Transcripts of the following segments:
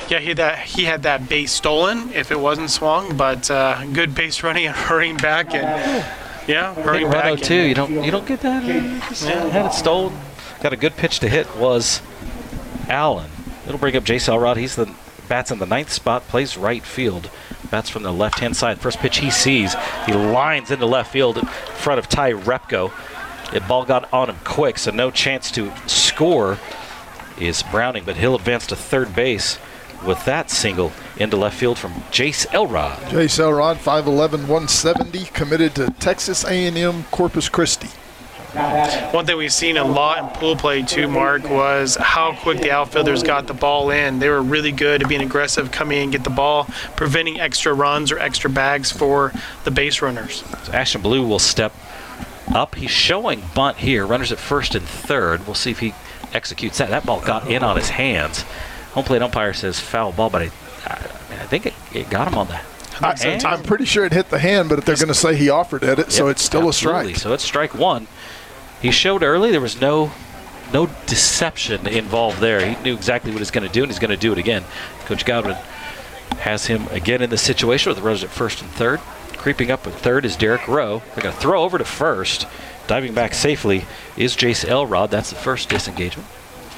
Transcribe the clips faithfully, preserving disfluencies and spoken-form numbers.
Yeah, he had that he had that base stolen if it wasn't swung, but uh, good base running and hurrying back and yeah, hurrying back. Rutto too. You don't you don't get that. Yeah. Had it stolen. Got a good pitch to hit was Allen. It'll bring up Jace Elrod. He's the bats in the ninth spot. Plays right field. Bats from the left-hand side. First pitch he sees. He lines into left field in front of Ty Repko. The ball got on him quick, so no chance to score is Browning, but he'll advance to third base with that single into left field from Jace Elrod. Jace Elrod, five eleven, one seventy, committed to Texas A and M Corpus Christi. One thing we've seen a lot in pool play too, Mark, was how quick the outfielders got the ball in. They were really good at being aggressive, coming in and get the ball, preventing extra runs or extra bags for the base runners. So Ashton Blue will step up. He's showing bunt here. Runners at first and third. We'll see if he executes that. That ball got in on his hands. Home plate umpire says foul ball, but I, I, I think it, it got him on the I, hand. I'm pretty sure it hit the hand, but if they're going to say he offered at it, yep, so it's still absolutely. a strike. So it's strike one. He showed early there was no no deception involved there. He knew exactly what he's going to do, and he's going to do it again. Coach Godwin has him again in this situation with the runners at first and third. Creeping up at third is Derek Rowe. They're going to throw over to first. Diving back safely is Jace Elrod. That's the first disengagement.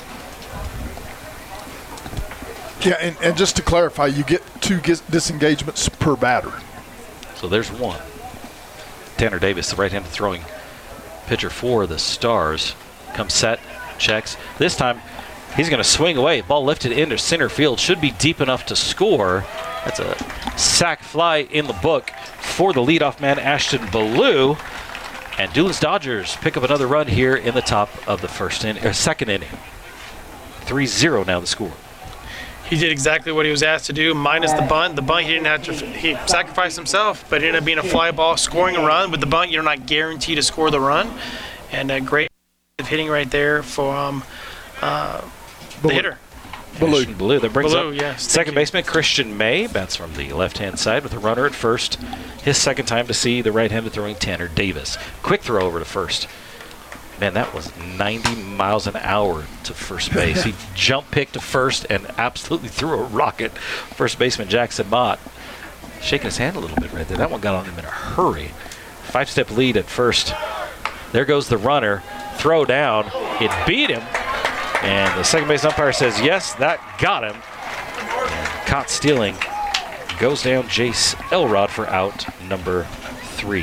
Yeah, and, and just to clarify, you get two disengagements per batter. So there's one. Tanner Davis, the right-handed throwing pitcher for the Stars, comes set, checks. This time, he's going to swing away. Ball lifted into center field. Should be deep enough to score. That's a sac fly in the book for the leadoff man, Ashton Ballou. And Doolin's Dodgers pick up another run here in the top of the first inning, or second inning. three zero now the score. He did exactly what he was asked to do, minus the bunt. The bunt, he didn't have to, he sacrificed himself, but it ended up being a fly ball, scoring a run. With the bunt, you're not guaranteed to score the run. And a great hitting right there from uh, the hitter. Ballou. Ballou. That brings Ballou, up yes, second baseman Christian May. Bats from the left-hand side with a runner at first. His second time to see the right-handed throwing Tanner Davis. Quick throw over to first. Man, that was ninety miles an hour to first base. He jump picked to first and absolutely threw a rocket. First baseman Jackson Mott shaking his hand a little bit right there. That one got on him in a hurry. Five-step lead at first. There goes the runner. Throw down. It beat him. And the second base umpire says, yes, that got him. And caught stealing. Goes down Jace Elrod for out number three.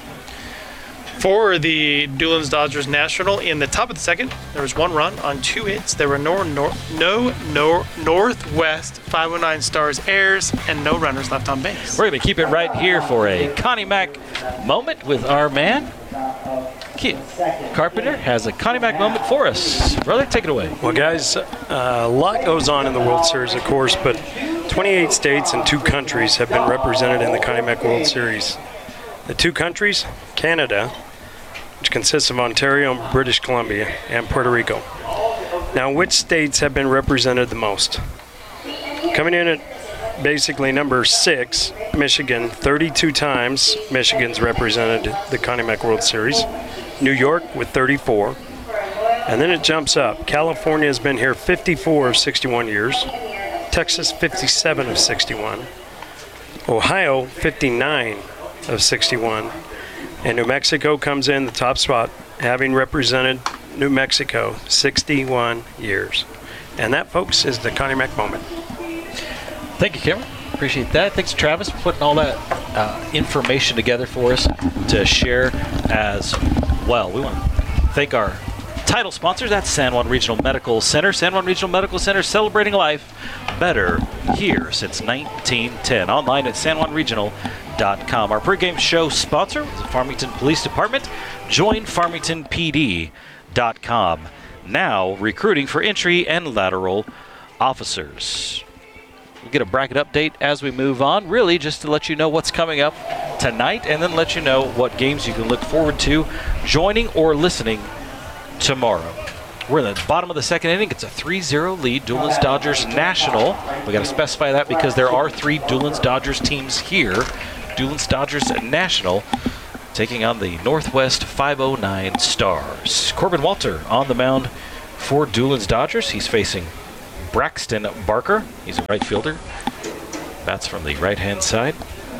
For the Doolin's Dodgers National, in the top of the second, there was one run on two hits. There were no, no, no, no Northwest five oh nine Stars errors and no runners left on base. We're going to keep it right here for a Connie Mack moment with our man, Keith Carpenter has a Connie Mack moment for us. Brother, take it away. Well, guys, uh, a lot goes on in the World Series, of course, but twenty-eight states and two countries have been represented in the Connie Mack World Series. The two countries, Canada, which consists of Ontario and British Columbia, and Puerto Rico. Now, which states have been represented the most? Coming in at basically number six, Michigan, thirty-two times Michigan's represented the Connie Mack World Series. New York with thirty-four. And then it jumps up. California has been here fifty-four of sixty-one years. Texas, fifty-seven of sixty-one. Ohio, fifty-nine of sixty-one. And New Mexico comes in the top spot, having represented New Mexico sixty-one years. And that, folks, is the Connie Mack moment. Thank you, Cameron. Appreciate that. Thanks, Travis, for putting all that uh, information together for us to share as well. We want to thank our title sponsors. That's San Juan Regional Medical Center. San Juan Regional Medical Center, celebrating life better here since nineteen ten. Online at san juan regional dot com. Our pregame show sponsor is the Farmington Police Department. Join farmington p d dot com. Now recruiting for entry and lateral officers. We'll get a bracket update as we move on, really just to let you know what's coming up tonight and then let you know what games you can look forward to joining or listening tomorrow. We're in the bottom of the second inning. It's a three zero lead, Doolin's Dodgers National. We got to specify that because there are three Doolin's Dodgers teams here. Doolin's Dodgers National taking on the Northwest five oh nine Stars. Corbin Walter on the mound for Doolin's Dodgers. He's facing Braxton Barker. He's a right fielder. Bats from the right-hand side.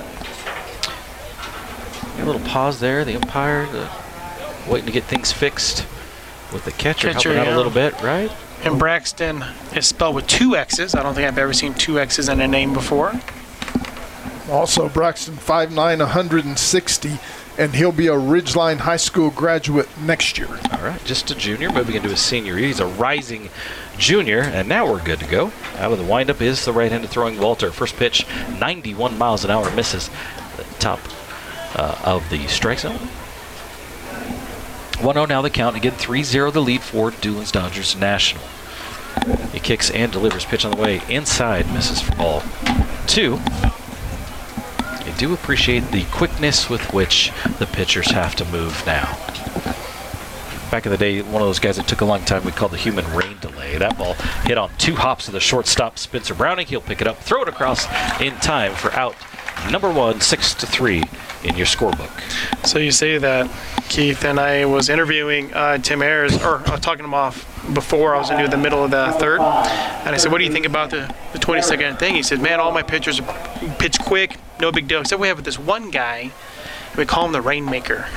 A little pause there. The umpire uh, waiting to get things fixed with the catcher, Catcher, helping out yeah. a little bit, right? And Braxton is spelled with two X's. I don't think I've ever seen two X's in a name before. Also, Braxton, five nine, one hundred sixty, and he'll be a Ridgeline High School graduate next year. All right, just a junior, moving into his senior year. He's a rising junior, and now we're good to go. Out of the windup is the right-handed throwing Walter. First pitch, ninety-one miles an hour, misses the top uh, of the strike zone. one oh now the count. Again, three zero the lead for Doolin's Dodgers National. He kicks and delivers. Pitch on the way inside, misses for ball two. I do appreciate the quickness with which the pitchers have to move now. Back in the day, one of those guys that took a long time, we called the human rain delay. That ball hit on two hops to the shortstop, Spencer Browning. He'll pick it up, throw it across in time for out number one, six to three in your scorebook. So you say that, Keith, and I was interviewing uh, Tim Ayers, or I was talking him off before I was into the middle of the third, and I said, what do you think about the, the twenty-second thing? He said, man, all my pitchers pitch quick, no big deal. Except we have this one guy, we call him the Rainmaker.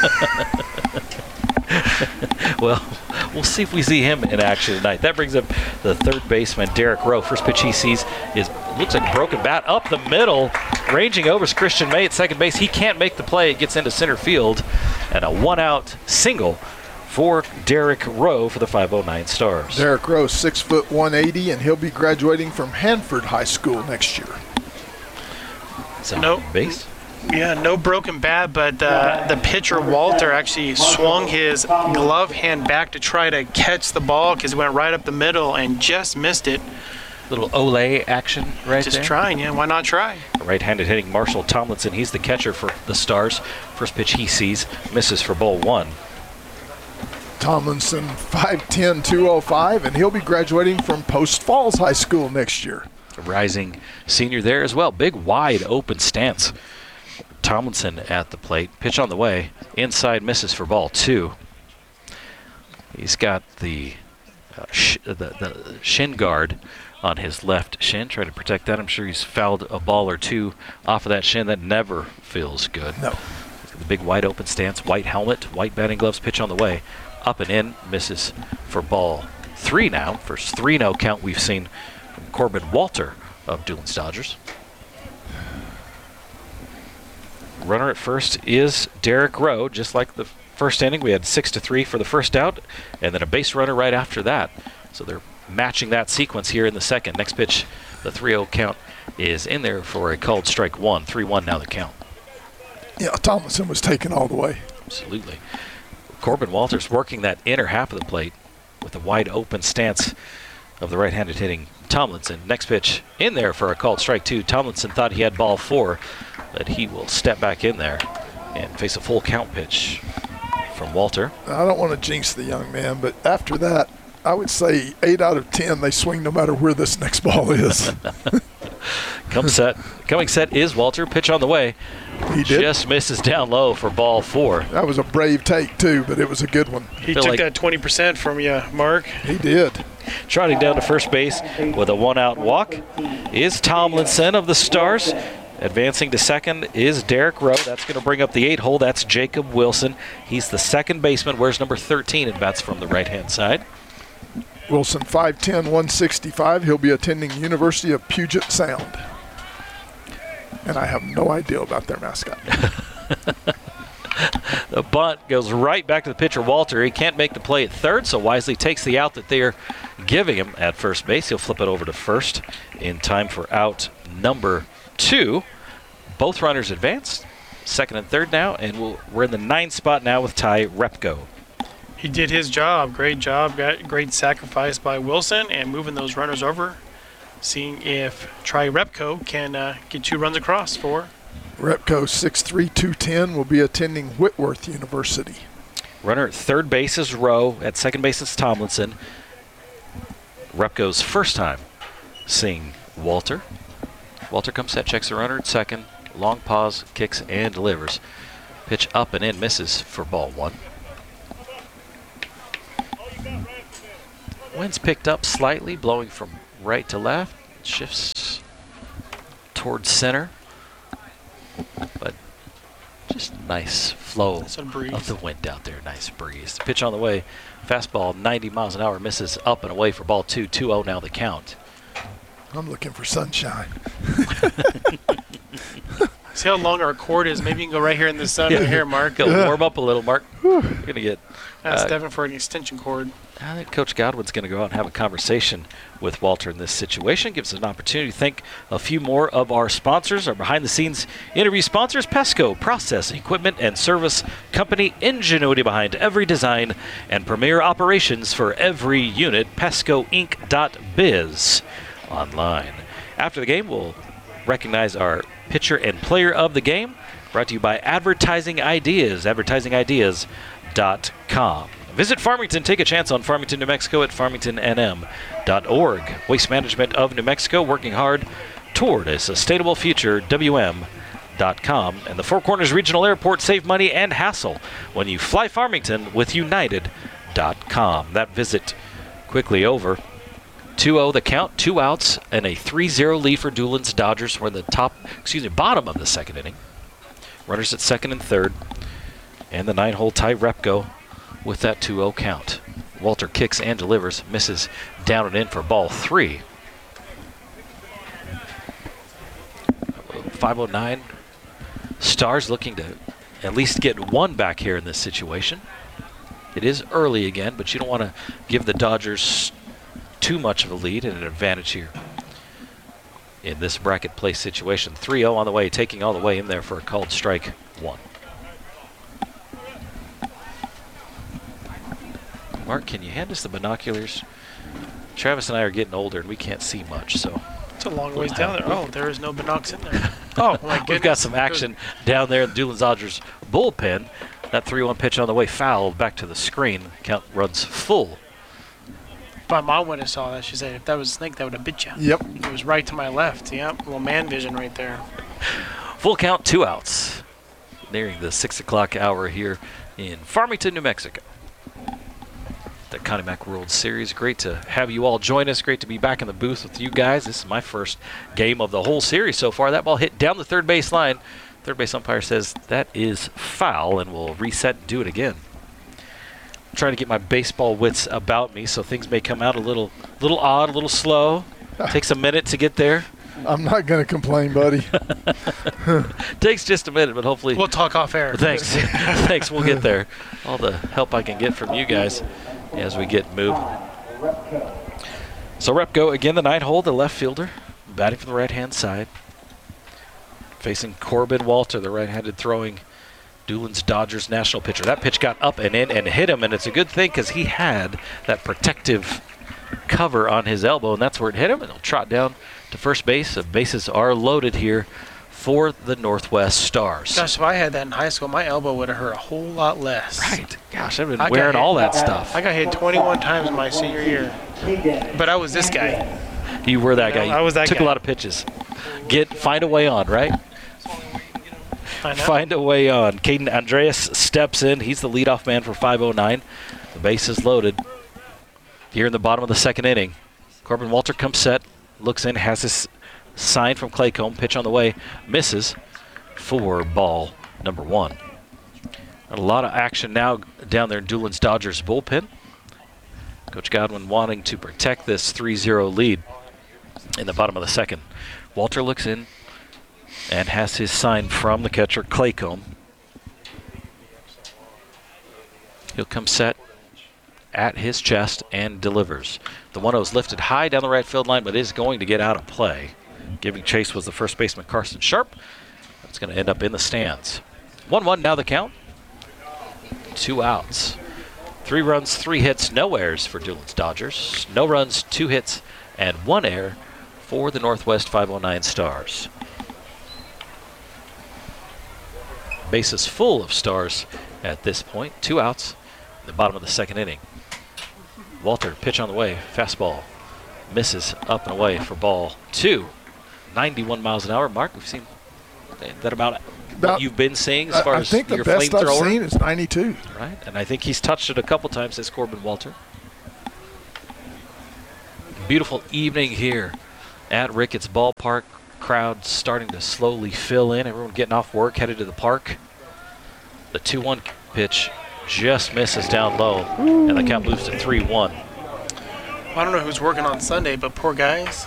Well, we'll see if we see him in action tonight. That brings up the third baseman, Derek Rowe. First pitch he sees is, looks like a broken bat up the middle. Ranging over is Christian May at second base. He can't make the play. It gets into center field. And a one-out single for Derek Rowe for the five oh nine Stars. Derek Rowe, six foot one eighty, and he'll be graduating from Hanford High School next year. So, Nope. base. Yeah, no broken bat, but uh, the pitcher, Walter, actually swung his glove hand back to try to catch the ball because it went right up the middle and just missed it. Little Olay action right Just there. trying, yeah, why not try? Right-handed hitting Marshall Tomlinson. He's the catcher for the Stars. First pitch he sees, misses for ball one. Tomlinson, five ten, two oh five, and he'll be graduating from Post Falls High School next year. A rising senior there as well. Big, wide open stance. Tomlinson at the plate. Pitch on the way. Inside, misses for ball two. He's got the, uh, sh the, the shin guard on his left shin, trying to protect that. I'm sure he's fouled a ball or two off of that shin. That never feels good. No. The big wide open stance, white helmet, white batting gloves, pitch on the way. Up and in, misses for ball three now. First three oh count we've seen from Corbin Walter of Doolin's Dodgers. Runner at first is Derek Rowe. Just like the first inning, we had six to three for the first out, and then a base runner right after that. So they're matching that sequence here in the second. Next pitch, the three oh count is in there for a called strike one. three one now the count. Yeah, Tomlinson was taken all the way. Absolutely. Corbin Walters working that inner half of the plate with a wide open stance of the right-handed hitting Tomlinson. Next pitch in there for a called strike two. Tomlinson thought he had ball four, but he will step back in there and face a full count pitch from Walter. I don't want to jinx the young man, but after that, I would say eight out of ten, they swing no matter where this next ball is. Come set. Coming set is Walter. Pitch on the way. He did. Just misses down low for ball four. That was a brave take, too, but it was a good one. He Feel took like- that twenty percent from you, Mark. He did. Trotting down to first base with a one-out walk is Tomlinson of the Stars. Advancing to second is Derek Rowe. That's going to bring up the eight hole. That's Jacob Wilson. He's the second baseman. Wears number thirteen and bats from the right-hand side. Wilson, five ten, one sixty-five. He'll be attending University of Puget Sound. And I have no idea about their mascot. The bunt goes right back to the pitcher, Walter. He can't make the play at third, so wisely takes the out that they're giving him at first base. He'll flip it over to first in time for out number two. Both runners advanced, second and third now, and we'll, we're in the ninth spot now with Ty Repko. He did his job. Great job. Got great sacrifice by Wilson and moving those runners over. Seeing if Tri Repko can uh, get two runs across for. Repko, six three, two ten, will be attending Whitworth University. Runner at third base is Rowe. At second base is Tomlinson. Repko's first time seeing Walter. Walter comes set, checks the runner at second. Long pause, kicks and delivers. Pitch up and in, misses for ball one. Wind's picked up slightly, blowing from right to left, shifts towards center. But just nice flow That's a breeze. of the wind out there. Nice breeze. Pitch on the way. Fastball ninety miles an hour, misses up and away for ball two. two oh now the count. I'm looking for sunshine. See how long our cord is? Maybe you can go right here in the sun Yeah. right here, Mark. Go warm up a little, Mark. You're going to get. That's uh, Devin for an extension cord. I think Coach Godwin's going to go out and have a conversation with Walter in this situation. Gives us an opportunity to thank a few more of our sponsors. Our behind-the-scenes interview sponsors, Pesco, Process Equipment and Service Company, ingenuity behind every design, and premier operations for every unit, pesco inc dot biz online. After the game, we'll recognize our pitcher and player of the game, brought to you by Advertising Ideas, advertising ideas dot com. Visit Farmington. Take a chance on Farmington, New Mexico at farmington n m dot org. Waste Management of New Mexico, working hard toward a sustainable future, w m dot com. And the Four Corners Regional Airport, save money and hassle when you fly Farmington with united dot com. That visit quickly over. two oh the count, two outs, and a three zero lead for Doolin's Dodgers. We're in the top, excuse me, bottom of the second inning. Runners at second and third. And the nine-hole Ty Repko with that two oh count. Walter kicks and delivers, misses down and in for ball three. five oh nine Stars looking to at least get one back here in this situation. It is early again, but you don't want to give the Dodgers too much of a lead and an advantage here in this bracket play situation. three oh on the way, taking all the way in there for a called strike one. Mark, can you hand us the binoculars? Travis and I are getting older and we can't see much, so. It's a long ways down there. Oh, there is no binocs in there. Oh, my goodness. We've got some action down there in the Doolin's Dodgers bullpen. That three one pitch on the way fouled back to the screen. Count runs full. My mom went and saw that. She said if that was a snake, that would have bit you. Yep. It was right to my left. Yep. Well, man vision right there. Full count, two outs. Nearing the six o'clock hour here in Farmington, New Mexico. The Connie Mack World Series. Great to have you all join us. Great to be back in the booth with you guys. This is my first game of the whole series so far. That ball hit down the third base line. Third base umpire says that is foul and will reset and do it again. I'm trying to get my baseball wits about me, so things may come out a little, little odd, a little slow. Takes a minute to get there. I'm not going to complain, buddy. Takes just a minute, but hopefully. We'll talk off air. Thanks. Thanks. We'll get there. All the help I can get from you guys as we get moved. So Repko, again, the nine hole, the left fielder, batting from the right-hand side. Facing Corbin Walter, the right-handed throwing Doolin's Dodgers national pitcher. That pitch got up and in and hit him, and it's a good thing because he had that protective cover on his elbow, and that's where it hit him, and he'll trot down to first base. The bases are loaded here for the Northwest Stars. Gosh, if I had that in high school, my elbow would have hurt a whole lot less. Right. Gosh, I've been I got wearing hit. all that stuff. I got hit twenty-one times my senior year. But I was this guy. You were that guy. I was that Took guy. a lot of pitches. Get find a way on, right? Find out. Find a way on. Caden Andreas steps in. He's the leadoff man for five oh nine. The base is loaded here in the bottom of the second inning. Corbin Walter comes set, looks in, has his sign from Claycomb. Pitch on the way, misses for ball number one. A lot of action now down there in Doolin's Dodgers bullpen. Coach Godwin wanting to protect this three zero lead in the bottom of the second. Walter looks in and has his sign from the catcher, Claycomb. He'll come set at his chest and delivers. The one oh is lifted high down the right field line, but is going to get out of play. Giving chase was the first baseman, Carson Sharp. That's going to end up in the stands. one one now the count. Two outs. Three runs, three hits, no errors for Doolin's Dodgers. No runs, two hits, and one error for the Northwest five oh nine Stars. Bases full of Stars at this point. Two outs in the bottom of the second inning. Walter, pitch on the way, fastball. Misses up and away for ball two. ninety-one miles an hour. Mark, we've seen that about, About- what you've been seeing as far I, I as think the your best I've flamethrower. seen is ninety-two. Right, and I think he's touched it a couple times, as Corbin Walter. Beautiful evening here at Ricketts Ballpark. Crowd starting to slowly fill in. Everyone getting off work, headed to the park. The two one pitch just misses down low, and the count moves to three one. I don't know who's working on Sunday, but poor guys.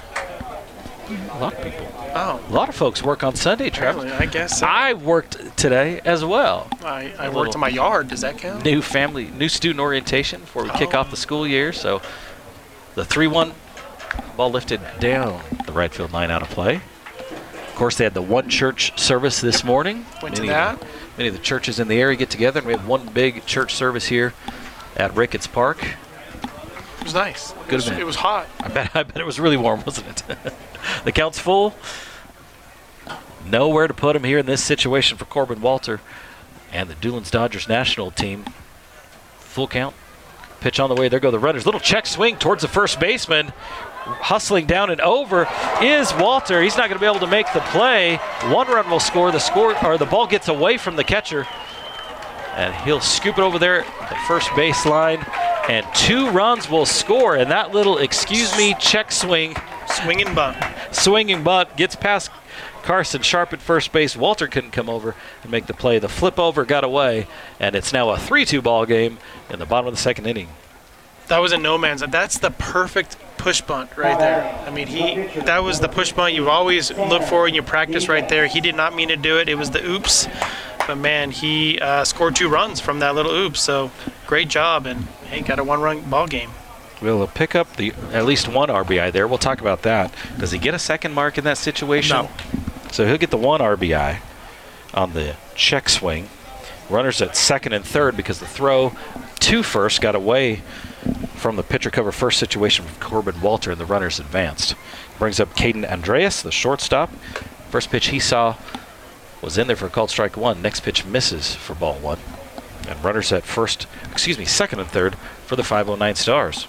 A lot of people. Oh, A lot of folks work on Sunday, Travis. apparently, I guess so. I worked today as well. I, I a worked little- in my yard. Does that count? New family, new student orientation before we kick Oh. off the school year. So the three one ball lifted down the right field line out of play. Of course, they had the one church service this morning. Went to many that. Of the, many of the churches in the area get together, and we have one big church service here at Ricketts Park. It was nice. Good it, was, event. it was hot. I bet, I bet it was really warm, wasn't it? The count's full. Nowhere to put him here in this situation for Corbin Walter and the Doolins Dodgers national team. Full count. Pitch on the way. There go the runners. Little check swing towards the first baseman. Hustling down and over is Walter. He's not going to be able to make the play. One run will score. The score or the ball gets away from the catcher, and he'll scoop it over there at the first baseline. And two runs will score. And that little excuse me check swing, Swinging bunt. swinging bunt gets past Carson Sharp at first base. Walter couldn't come over and make the play. The flip over got away, and it's now a three two ball game in the bottom of the second inning. That was a no man's. That's the perfect push bunt right there. I mean, he that was the push bunt you always look for in your practice right there. He did not mean to do it. It was the oops. But, man, he uh, scored two runs from that little oops. So, great job. And, hey, got a one-run ball game. Will pick up the at least one R B I there. We'll talk about that. Does he get a second mark in that situation? No. So he'll get the one R B I on the check swing. Runners at second and third because the throw to first got away from the pitcher cover first situation from Corbin Walter, and the runners advanced. Brings up Caden Andreas, the shortstop. First pitch he saw was in there for a called strike one. Next pitch misses for ball one. And runners at first, excuse me, second and third for the five oh nine Stars.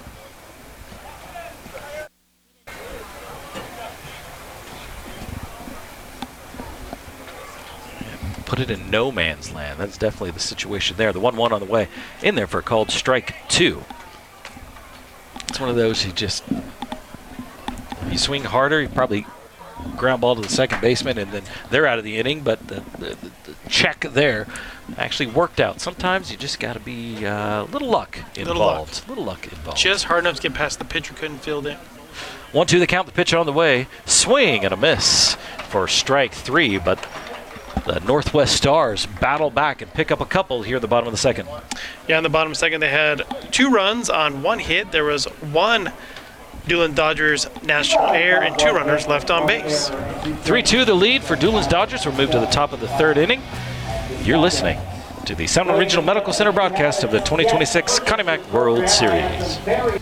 Put it in no man's land. That's definitely the situation there. The one one on the way in there for a called strike two. It's one of those you just, you swing harder, you probably ground ball to the second baseman, and then they're out of the inning, but the, the, the check there actually worked out. Sometimes you just got to be a uh, little luck involved. Little luck. Little luck involved. Just hard enough to get past the pitcher. Couldn't field it. One two the count, the pitch on the way. Swing and a miss for strike three, but the Northwest Stars battle back and pick up a couple here at the bottom of the second. Yeah, in the bottom second, they had two runs on one hit. There was one Doolin Dodgers national air and two runners left on base. three two the lead for Doolins Dodgers. We're moved to the top of the third inning. You're listening to the San Juan Regional Medical Center broadcast of the twenty twenty-six Connie Mack World Series.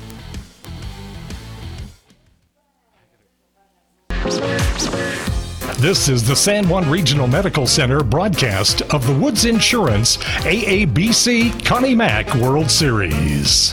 This is the San Juan Regional Medical Center broadcast of the Woods Insurance A A B C Connie Mack World Series.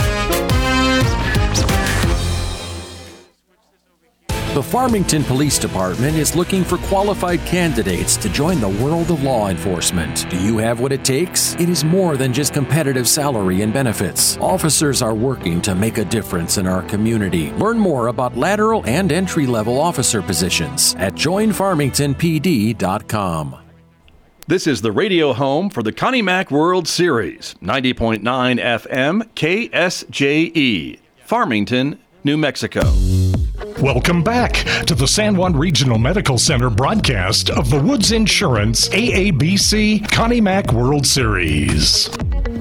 The Farmington Police Department is looking for qualified candidates to join the world of law enforcement. Do you have what it takes? It is more than just competitive salary and benefits. Officers are working to make a difference in our community. Learn more about lateral and entry-level officer positions at join farmington p d dot com. This is the radio home for the Connie Mack World Series, ninety point nine F M K S J E, Farmington, New Mexico. Welcome back to the San Juan Regional Medical Center broadcast of the Woods Insurance A A B C Connie Mack World Series.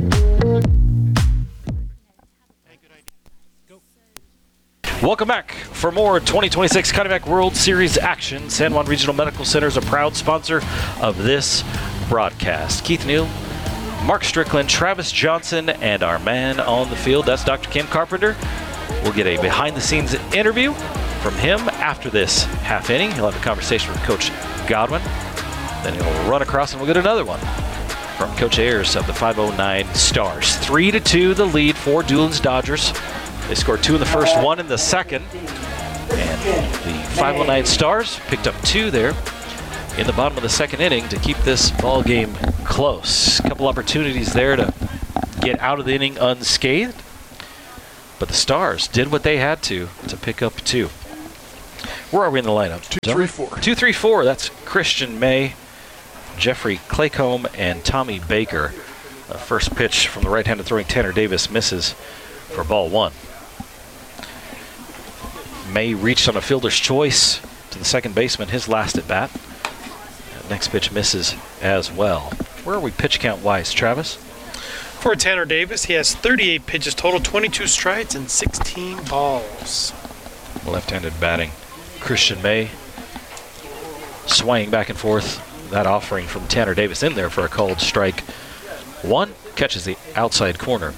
Welcome back for more twenty twenty-six Connie Mack World Series action. San Juan Regional Medical Center is a proud sponsor of this broadcast. Keith Neal, Mark Strickland, Travis Johnson, and our man on the field, that's Doctor Ken Carpenter. We'll get a behind-the-scenes interview from him after this half inning. He'll have a conversation with Coach Godwin. Then he'll run across and we'll get another one from Coach Ayers of the five oh nine Stars. Three to two the lead for Doolins Dodgers. They scored two in the first, one in the second. And the five oh nine Stars picked up two there in the bottom of the second inning to keep this ball game close. A couple opportunities there to get out of the inning unscathed. But the Stars did what they had to to pick up two. Where are we in the lineup? Two, three, four. Two, three, four. That's Christian May, Jeffrey Claycomb, and Tommy Baker. Uh, first pitch from the right-handed throwing Tanner Davis misses for ball one. May reached on a fielder's choice to the second baseman, his last at bat. That next pitch misses as well. Where are we pitch count-wise, Travis? For Tanner Davis, he has thirty-eight pitches total, twenty-two strikes, and sixteen balls. Left-handed batting Christian May, swaying back and forth. That offering from Tanner Davis in there for a called strike one, catches the outside corner.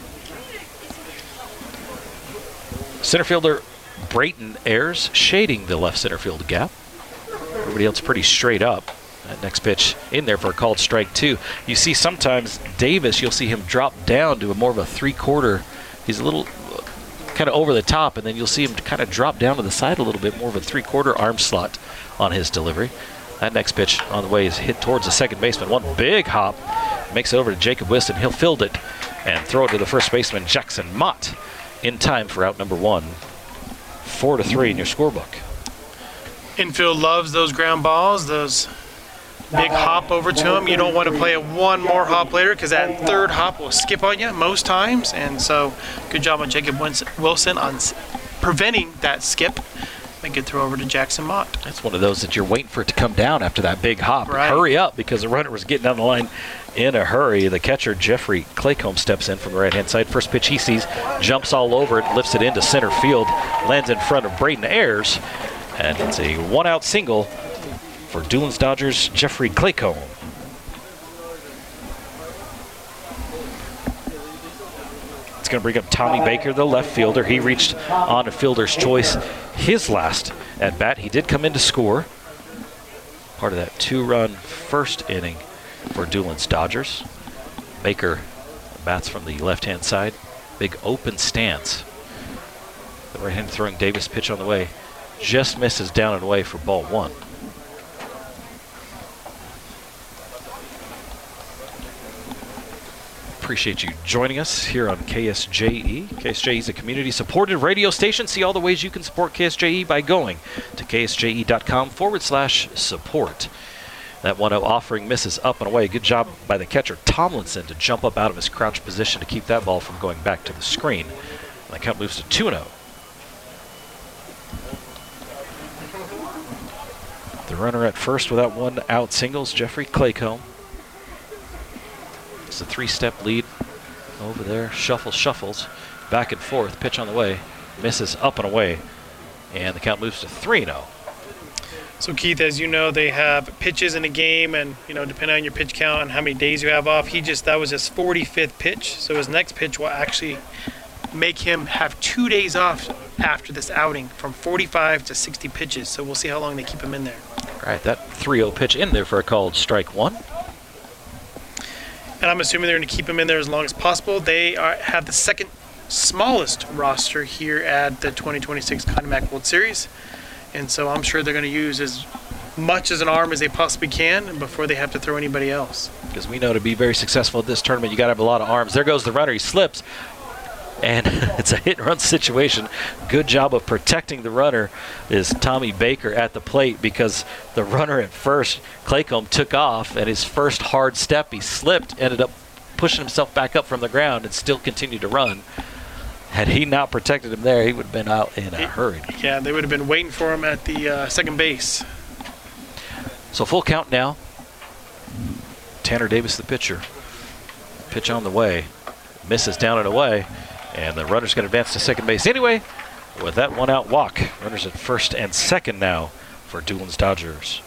Center fielder Brayton Ayers shading the left center field gap. Everybody else pretty straight up. That next pitch in there for a called strike two. You see sometimes Davis, you'll see him drop down to a more of a three-quarter. He's a little kind of over the top, and then you'll see him kind of drop down to the side a little bit, more of a three-quarter arm slot on his delivery. That next pitch on the way is hit towards the second baseman. One big hop, makes it over to Jacob Whiston. He'll field it and throw it to the first baseman, Jackson Mott, in time for out number one. Four to three in your scorebook. Infield loves those ground balls, those big hop over to him. You don't want to play a one more hop later because that third hop will skip on you most times. And so good job on Jacob Wilson on preventing that skip. A good throw over to Jackson Mott. That's one of those that you're waiting for it to come down after that big hop. Right. Hurry up, because the runner was getting down the line in a hurry. The catcher, Jeffrey Claycomb, steps in from the right-hand side. First pitch he sees, jumps all over it, lifts it into center field, lands in front of Brayton Ayers, and it's a one-out single for Doolin's Dodgers' Jeffrey Claycomb. It's going to bring up Tommy Baker, the left fielder. He reached on a fielder's choice his last at bat. He did come in to score. Part of that two-run first inning for Doolin's Dodgers. Baker bats from the left-hand side. Big open stance. The right-hand throwing Davis pitch on the way. Just misses down and away for ball one. Appreciate you joining us here on K S J E. K S J E is a community-supported radio station. See all the ways you can support K S J E by going to ksje.com forward slash support. That one oh offering misses up and away. Good job by the catcher, Tomlinson, to jump up out of his crouch position to keep that ball from going back to the screen. And the count moves to two and oh. The runner at first without one out singles, Jeffrey Claycomb. It's a three-step lead over there. Shuffles, shuffles, back and forth. Pitch on the way, misses up and away, and the count moves to three and oh. So Keith, as you know, they have pitches in a game, and you know, depending on your pitch count and how many days you have off, he just that was his forty-fifth pitch. So his next pitch will actually make him have two days off after this outing, from forty-five to sixty pitches. So we'll see how long they keep him in there. All right, that three oh pitch in there for a called strike one. And I'm assuming they're going to keep him in there as long as possible. They are, have the second smallest roster here at the twenty twenty-six Connie Mack World Series. And so I'm sure they're going to use as much as an arm as they possibly can before they have to throw anybody else. Because we know to be very successful at this tournament, you got to have a lot of arms. There goes the runner. He slips. And it's a hit-and-run situation. Good job of protecting the runner is Tommy Baker at the plate, because the runner at first, Claycomb, took off, and his first hard step, he slipped, ended up pushing himself back up from the ground and still continued to run. Had he not protected him there, he would have been out in a hurry. Yeah, they would have been waiting for him at the uh, second base. So full count now. Tanner Davis, the pitcher. Pitch on the way. Misses down and away. And the runner's going to advance to second base anyway with that one-out walk. Runners at first and second now for Doolin's Dodgers.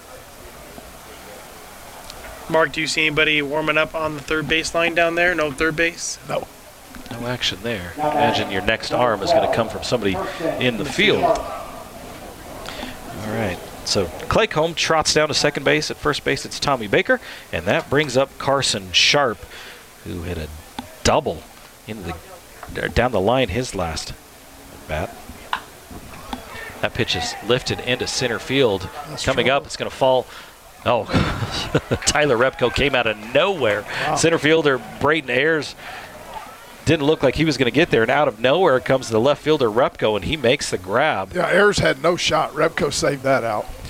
Mark, do you see anybody warming up on the third base line down there? No third base? No. No action there. Imagine your next arm is going to come from somebody in the field. All right. So Claycomb trots down to second base. At first base, it's Tommy Baker. And that brings up Carson Sharp, who hit a double into the down the line his last at bat. That pitch is lifted into center field. That's Coming trouble. up, it's going to fall. Oh, Tyler Repko came out of nowhere. Wow. Center fielder Brayton Ayers didn't look like he was going to get there, and out of nowhere comes the left fielder Repko, and he makes the grab. Yeah, Ayers had no shot. Repko saved that out.